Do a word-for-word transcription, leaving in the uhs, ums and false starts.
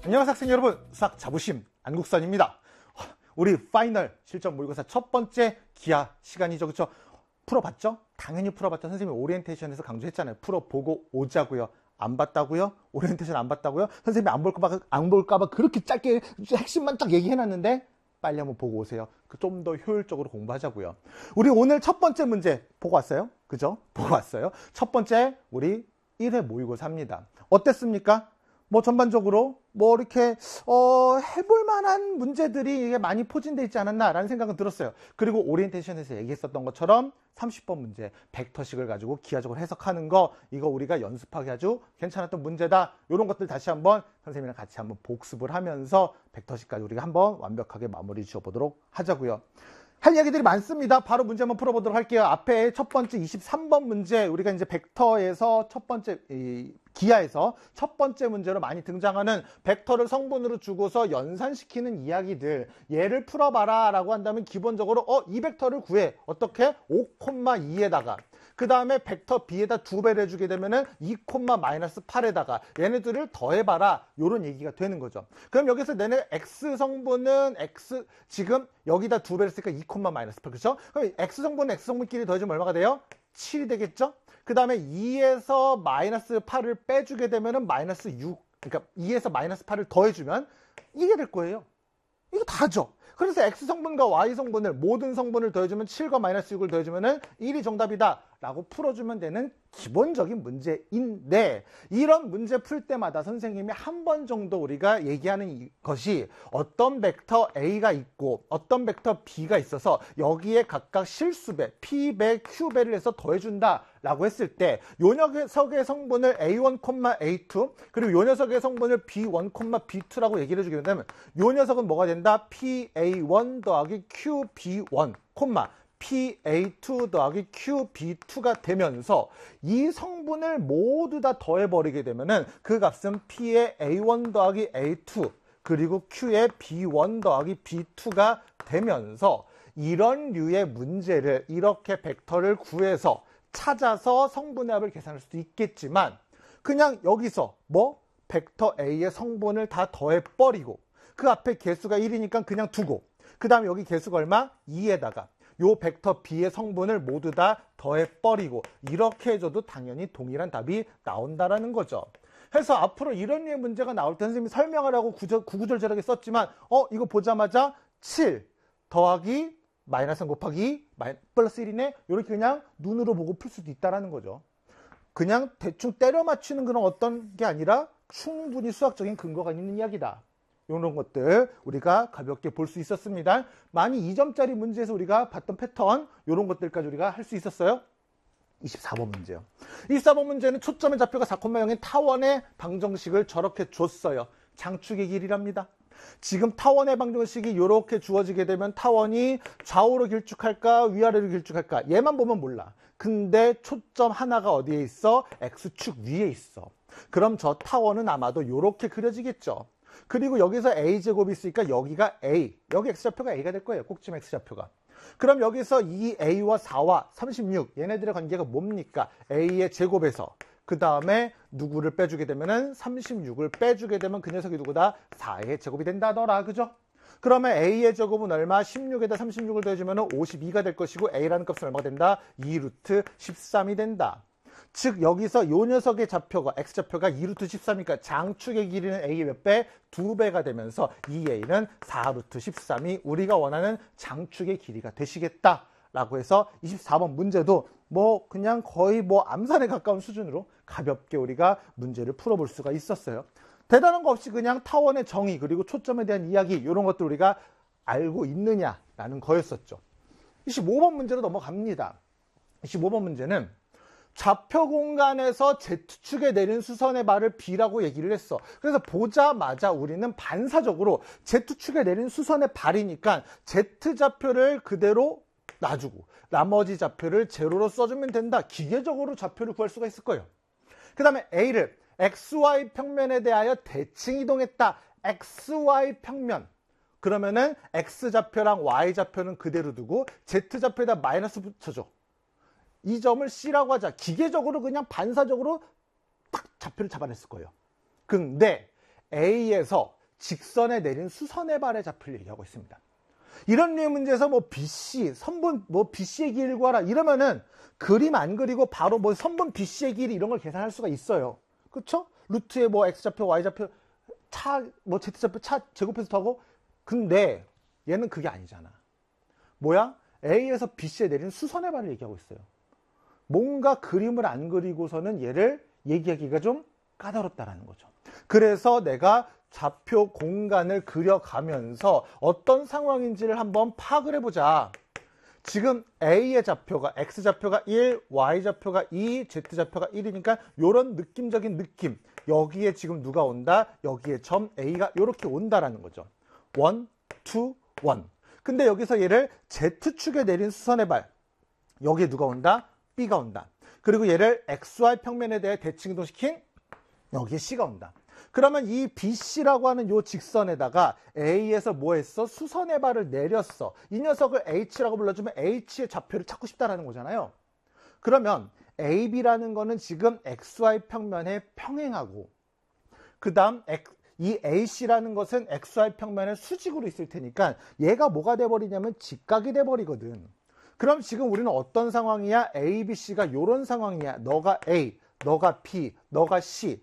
안녕하세요 학생 여러분, 수학 자부심 안국선입니다. 우리 파이널 실전 모의고사 첫 번째 기하 시간이죠. 그렇죠? 풀어봤죠? 당연히 풀어봤죠. 선생님이 오리엔테이션에서 강조했잖아요. 풀어보고 오자고요. 안 봤다고요? 오리엔테이션 안 봤다고요? 선생님이 안 볼까봐 안 볼까봐 그렇게 짧게 핵심만 딱 얘기해놨는데 빨리 한번 보고 오세요. 좀 더 효율적으로 공부하자고요. 우리 오늘 첫 번째 문제 보고 왔어요? 그죠? 보고 왔어요. 첫 번째 우리 일 회 모의고사입니다. 어땠습니까? 뭐 전반적으로 뭐 이렇게 어 해볼 만한 문제들이 많이 포진되어 있지 않았나라는 생각은 들었어요. 그리고 오리엔테이션에서 얘기했었던 것처럼 삼십 번 문제 벡터식을 가지고 기하적으로 해석하는 거, 이거 우리가 연습하기 아주 괜찮았던 문제다. 이런 것들 다시 한번 선생님이랑 같이 한번 복습을 하면서 벡터식까지 우리가 한번 완벽하게 마무리 지어보도록 하자고요. 할 이야기들이 많습니다. 바로 문제 한번 풀어보도록 할게요. 앞에 첫 번째 이십삼 번 문제, 우리가 이제 벡터에서 첫 번째 이 기하에서 첫 번째 문제로 많이 등장하는 벡터를 성분으로 주고서 연산시키는 이야기들, 얘를 풀어봐라 라고 한다면 기본적으로 어, 이 벡터를 구해. 어떻게? 오, 이에다가 그 다음에 벡터 B에다 두 배를 해주게 되면은 이, 마이너스 팔에다가 얘네들을 더해봐라. 요런 얘기가 되는 거죠. 그럼 여기서 내내 X 성분은 X, 지금 여기다 두 배를 쓰니까 이, 마이너스 팔. 그렇죠? 그럼 X 성분은 X 성분끼리 더해주면 얼마가 돼요? 칠이 되겠죠? 그 다음에 이에서 마이너스 팔을 빼주게 되면은 마이너스 육. 그러니까 이에서 마이너스 팔을 더해주면 이게 될 거예요. 이거 다죠. 그래서 X 성분과 Y 성분을, 모든 성분을 더해주면 칠과 마이너스 육을 더해주면 일이 정답이다 라고 풀어주면 되는 기본적인 문제인데, 이런 문제 풀 때마다 선생님이 한 번 정도 우리가 얘기하는 것이 어떤 벡터 A가 있고 어떤 벡터 B가 있어서 여기에 각각 실수배, P배, Q배를 해서 더해준다 라고 했을 때 요 녀석의 성분을 에이 원, 에이 투 그리고 요 녀석의 성분을 비 원, 비 투라고 얘기를 해주게 되면 요 녀석은 뭐가 된다? 피 에이 원 더하기 큐 비 원, 피 에이 투 더하기 큐 비 투가 되면서 이 성분을 모두 다 더해버리게 되면은 그 값은 P의 에이 원 더하기 에이 투 그리고 Q의 비 원 더하기 비 투가 되면서 이런 류의 문제를 이렇게 벡터를 구해서 찾아서 성분의 합을 계산할 수도 있겠지만, 그냥 여기서 뭐 벡터 A의 성분을 다 더해버리고 그 앞에 개수가 일이니까 그냥 두고 그 다음에 여기 개수가 얼마? 이에다가 요 벡터 B의 성분을 모두 다 더해버리고 이렇게 해줘도 당연히 동일한 답이 나온다라는 거죠. 그래서 앞으로 이런 류의 문제가 나올 때 선생님이 설명하라고 구구절절하게 썼지만 어 이거 보자마자 칠 더하기 마이너스 삼 곱하기 마이, 플러스 일이네 이렇게 그냥 눈으로 보고 풀 수도 있다라는 거죠. 그냥 대충 때려 맞추는 그런 어떤 게 아니라 충분히 수학적인 근거가 있는 이야기다. 이런 것들 우리가 가볍게 볼 수 있었습니다. 많이 이 점짜리 문제에서 우리가 봤던 패턴, 이런 것들까지 우리가 할 수 있었어요. 이십사 번 문제요. 이십사 번 문제는 초점의 좌표가 사, 영인 타원의 방정식을 저렇게 줬어요. 장축의 길이랍니다. 지금 타원의 방정식이 이렇게 주어지게 되면 타원이 좌우로 길쭉할까 위아래로 길쭉할까 얘만 보면 몰라. 근데 초점 하나가 어디에 있어? X축 위에 있어. 그럼 저 타원은 아마도 이렇게 그려지겠죠. 그리고 여기서 A제곱이 있으니까 여기가 A, 여기 X좌표가 A가 될 거예요. 꼭지점 X좌표가. 그럼 여기서 이 A와 사와 삼십육, 얘네들의 관계가 뭡니까? A의 제곱에서 그 다음에 누구를 빼주게 되면은 삼십육을 빼주게 되면 그 녀석이 누구다? 사의 제곱이 된다더라. 그죠? 그러면 A의 제곱은 얼마? 십육에다 삼십육을 더해주면 오십이가 될 것이고 A라는 값은 얼마가 된다? 이 루트 십삼이 된다. 즉 여기서 요 녀석의 좌표가 X좌표가 이 루트 십삼이니까 장축의 길이는 A의 몇 배? 두 배가 되면서 이 A는 사 루트 십삼이 우리가 원하는 장축의 길이가 되시겠다 라고 해서 이십사 번 문제도 뭐 그냥 거의 뭐 암산에 가까운 수준으로 가볍게 우리가 문제를 풀어볼 수가 있었어요. 대단한 거 없이 그냥 타원의 정의 그리고 초점에 대한 이야기 이런 것들 우리가 알고 있느냐라는 거였었죠. 이십오 번 문제로 넘어갑니다. 이십오 번 문제는 좌표 공간에서 Z축에 내린 수선의 발을 B라고 얘기를 했어. 그래서 보자마자 우리는 반사적으로 Z축에 내린 수선의 발이니까 Z좌표를 그대로 놔주고 나머지 좌표를 제로로 써주면 된다. 기계적으로 좌표를 구할 수가 있을 거예요. 그 다음에 A를 엑스와이 평면에 대하여 대칭 이동했다. 엑스와이 평면. 그러면은 X좌표랑 Y좌표는 그대로 두고 Z좌표에다 마이너스 붙여줘. 이 점을 C라고 하자. 기계적으로 그냥 반사적으로 딱 좌표를 잡아냈을 거예요. 근데 A에서 직선에 내린 수선의 발의 좌표를 얘기하고 있습니다. 이런 류의 문제에서 뭐 비씨, 선분, 뭐 비씨의 길이를 구하라 이러면은 그림 안 그리고 바로 뭐 선분 비씨의 길이 이런 걸 계산할 수가 있어요. 그쵸? 루트에 뭐 x좌표, y좌표, 차, 뭐 z좌표, 차 제곱해서 하고. 근데 얘는 그게 아니잖아. 뭐야? A에서 B씨에 내린 수선의 발을 얘기하고 있어요. 뭔가 그림을 안 그리고서는 얘를 얘기하기가 좀 까다롭다라는 거죠. 그래서 내가 좌표 공간을 그려가면서 어떤 상황인지를 한번 파악을 해보자. 지금 A의 좌표가 X좌표가 일, Y좌표가 이, Z좌표가 일이니까 이런 느낌적인 느낌. 여기에 지금 누가 온다? 여기에 점 A가 이렇게 온다라는 거죠. 일, 이, 일. 근데 여기서 얘를 Z축에 내린 수선의 발. 여기에 누가 온다? B가 온다. 그리고 얘를 엑스 와이 평면에 대해 대칭이동시킨 여기에 C가 온다. 그러면 이 비씨라고 하는 요 직선에다가 A에서 뭐 했어? 수선의 발을 내렸어. 이 녀석을 H라고 불러주면 H의 좌표를 찾고 싶다라는 거잖아요. 그러면 에이비라는 거는 지금 엑스 와이 평면에 평행하고 그 다음 이 에이씨라는 것은 엑스 와이 평면에 수직으로 있을 테니까 얘가 뭐가 돼버리냐면 직각이 돼버리거든. 그럼 지금 우리는 어떤 상황이야? A, B, C가 이런 상황이야. 너가 A, 너가 B, 너가 C.